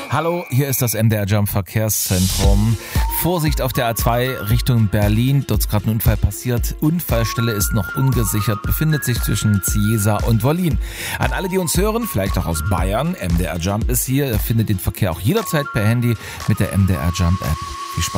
Hallo, hier ist das MDR Jump Verkehrszentrum. Vorsicht auf der A2 Richtung Berlin. Dort ist gerade ein Unfall passiert. Unfallstelle ist noch ungesichert, befindet sich zwischen Ciesa und Wollin. An alle, die uns hören, vielleicht auch aus Bayern, MDR Jump ist hier. Ihr findet den Verkehr auch jederzeit per Handy mit der MDR Jump App. Viel Spaß.